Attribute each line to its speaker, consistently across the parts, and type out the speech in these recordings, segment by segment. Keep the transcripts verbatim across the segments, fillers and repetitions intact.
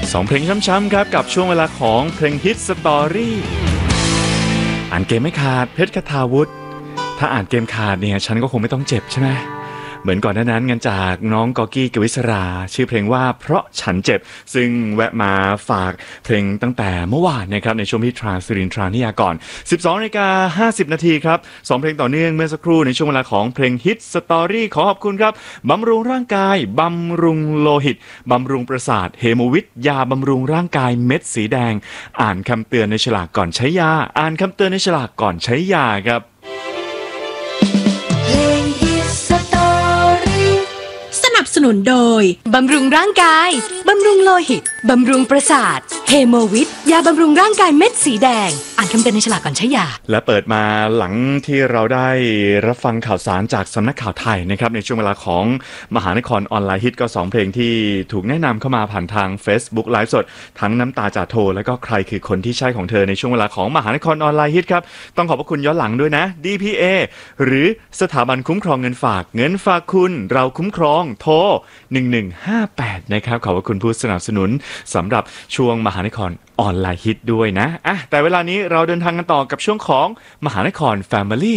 Speaker 1: สองเพลงช้ำๆครับกับช่วงเวลาของเพลงฮิตสตอรี่อ่านเกมไม่ขาดเพชรคทาวุฒิถ้าอ่านเกมขาดเนี่ยฉันก็คงไม่ต้องเจ็บใช่ไหมเหมือนก่อนหน้านั้นงานจากน้องกอกี้กวิศราชื่อเพลงว่าเพราะฉันเจ็บซึ่งแวะมาฝากเพลงตั้งแต่เมื่อวานนะครับในช่วงที่ทรานสิรินทรานิยากร สิบสองนาฬิกาห้าสิบนาทีครับสองเพลงต่อเนื่องเมื่อสักครู่ในช่วงเวลาของเพลงฮิตสตอรี่ขอขอบคุณครับบำรุงร่างกายบำรุงโลหิตบำรุงประสาทเฮโมวิทยาบำรุงร่างกายเม็ดสีแดงอ่านคำเตือนในฉลากก่อนใช้ยาอ่านคำเตือนในฉลากก่อนใช้ยาครับ
Speaker 2: สนับสนุนโดยบำรุงร่างกายบำรุงโลหิตบำรุงประสาทเฮโมวิทยาบำรุงร่างกายเม็ดสีแดงอ่านคำเตือนในฉลากก่อนใช้ยา
Speaker 1: และเปิดมาหลังที่เราได้รับฟังข่าวสารจากสำนักข่าวไทยนะครับในช่วงเวลาของมหานครออนไลน์ฮิตก็สองเพลงที่ถูกแนะนำเข้ามาผ่านทาง Facebook ไลฟ์สดทั้งน้ำตาจ่าโทและก็ใครคือคนที่ใช่ของเธอในช่วงเวลาของมหานครออนไลน์ฮิตครับต้องขอบพระคุณย้อนหลังด้วยนะ ดี พี เอ หรือสถาบันคุ้มครองเงินฝากเงินฝากคุณเราคุ้มครองโทรหนึ่งหนึ่งห้าแปดนะครับขอบคุณผู้สนับสนุนสำหรับช่วงมหานครออนไลน์ฮิตด้วยนะอ่ะแต่เวลานี้เราเดินทางกันต่อกับช่วงของมหานคร Family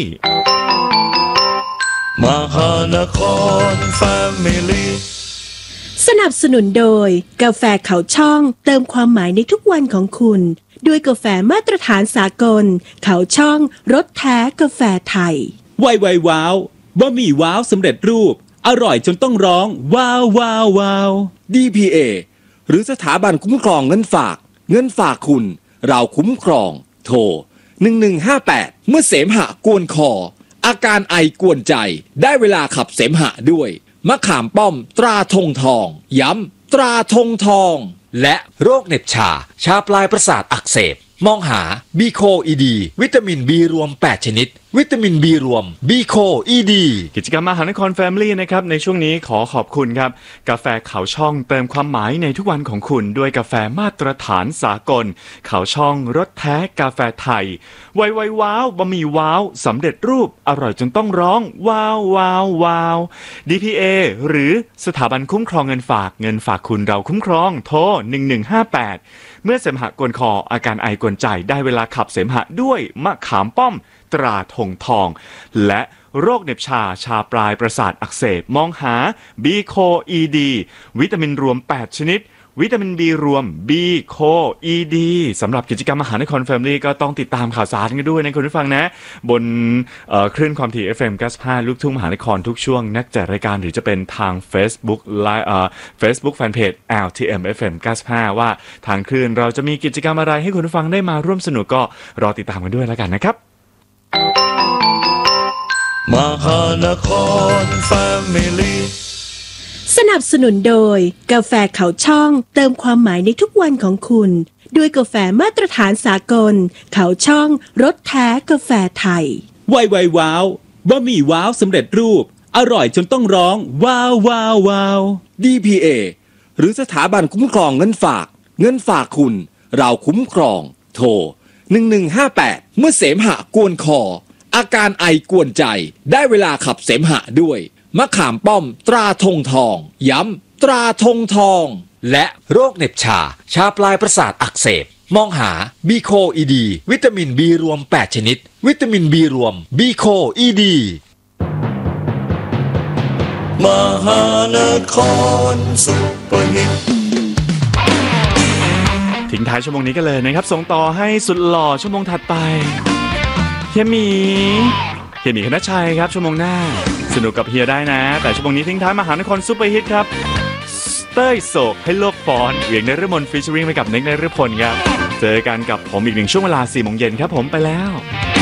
Speaker 3: มหานคร Family
Speaker 2: สนับสนุนโดยกาแฟเขาช่องเติมความหมายในทุกวันของคุณด้วยกาแฟมาตรฐานสากลเขาช่องรสแท้กาแฟไทย
Speaker 4: ไวไวว้าวบะหมี่ว้าวสำเร็จรูปอร่อยจนต้องร้องว้าวว้าวว้าว
Speaker 5: ดี พี เอ หรือสถาบันคุ้มครองเงินฝากเงินฝากคุณเราคุ้มครองโทรหนึ่งหนึ่งห้าแปดเมื่อเสมหะกวนคออาการไอกวนใจได้เวลาขับเสมหะด้วยมะขามป้อมตราธงทองย้ำตราธงทองและโรคเหน็บชาชาปลายประสาทอักเสบมองหาบีโคอีดีวิตามินบีรวมแปดชนิดวิตามินบีรวมบีโคอีดี
Speaker 1: กิจกรรมมหานคร Family นะครับในช่วงนี้ขอขอบคุณครับกาแฟเขาช่องเติมความหมายในทุกวันของคุณด้วยกาแฟมาตรฐานสากลเขาช่องรสแท้กาแฟไทยไวไวว้าวบะหมี่ว้าวสำเร็จรูปอร่อยจนต้องร้องว้าวว้าวว้าว ดี พี เอ หรือสถาบันคุ้มครองเงินฝากเงินฝากคุณเราคุ้มครองโทรหนึ่งหนึ่งห้าแปดเมื่อเสมหะกวนคออาการไอกวนใจได้เวลาขับเสมหะด้วยมะขามป้อมตราธงทองและโรคเหน็บชาชาปลายประสาทอักเสบมองหาบีโคอีดีวิตามินรวมแปดชนิดวิตามินบีรวมบีโคอีดีสำหรับกิจกรรมมหานคร Family ก็ต้องติดตามข่าวสารกันด้วยนะคุณผู้ฟังนะบนคลื่นความถี่ เอฟ เอ็ม เก้าสิบห้าลูกทุ่งมหานครทุกช่วงนักจัดรายการหรือจะเป็นทาง Facebook ไลฟ์เอ่อ Facebook Fanpage แอล ที เอ็ม เอฟ เอ็ม เก้าสิบห้าว่าทางคลื่นเราจะมีกิจกรรมอะไรให้คุณผู้ฟังได้มาร่วมสนุกก็รอติดตามกันด้วยแล้วกันนะครับ
Speaker 3: มหานคร Family
Speaker 2: สนับสนุนโดยกาแฟเขาช่องเติมความหมายในทุกวันของคุณด้วยกาแฟมาตรฐานสากลเขาช่องรสแท้กาแฟไทย
Speaker 4: ไวไวว้าวบะหมี่ว้าวสำเร็จรูปอร่อยจนต้องร้องว้าวว้าวว้าว
Speaker 5: ดี พี เอ หรือสถาบันคุ้มครองเงินฝากเงินฝากคุณเราคุ้มครองโทรหนึ่งหนึ่งห้าแปดเมื่อเสมหะกวนคออาการไอกวนใจได้เวลาขับเสมหะด้วยมะขามป้อมตราธงทองย้ำตราธงทองและโรคเหน็บชาชาปลายประสาทอักเสบมองหาบีโคอีดีวิตามินบีรวมแปดชนิดวิตามินบีรวมบีโคอีดี
Speaker 3: มหานครซุปเปอร์ฮิต
Speaker 1: ทิ้งท้ายชั่วโมงนี้กันเลยนะครับส่งต่อให้สุดหล่อชั่วโมงถัดไปเฮียหมีเฮียหมีคณชัยครับชั่วโมงหน้าสนุกกับเฮียได้นะแต่ชั่วโมงนี้ทิ้งท้ายมหานครซุปเปอร์ฮิตครับเต้ยโศกให้โลกฟ้อนเวียงนฤมลฟีเจอริ่งไปกับเน็กนฤพลครับเจอกันกับผมอีกหนึ่งช่วงเวลาสี่โมงเย็นครับผมไปแล้ว